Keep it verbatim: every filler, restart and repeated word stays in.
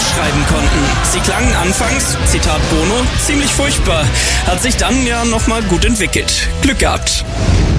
schreiben konnten. Sie klangen anfangs, Zitat Bono, ziemlich furchtbar, hat sich dann ja nochmal gut entwickelt. Glück gehabt.